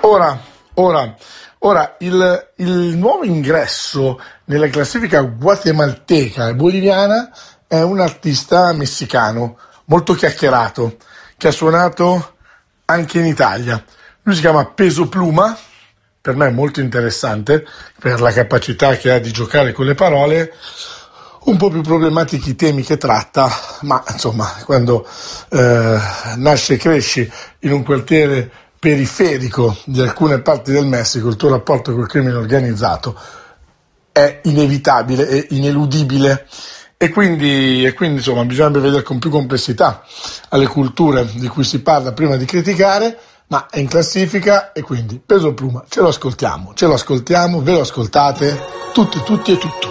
Ora, ora, ora il nuovo ingresso nella classifica guatemalteca e boliviana è un artista messicano molto chiacchierato che ha suonato anche in Italia. Lui si chiama Peso Pluma, per me è molto interessante per la capacità che ha di giocare con le parole, un po' più problematici i temi che tratta, ma insomma quando nasci e cresci in un quartiere periferico di alcune parti del Messico, il tuo rapporto col crimine organizzato è inevitabile, è ineludibile e quindi insomma bisognerebbe vedere con più complessità alle culture di cui si parla prima di criticare, ma è in classifica e quindi Peso Pluma, ce lo ascoltiamo, ve lo ascoltate, tutti e tutto.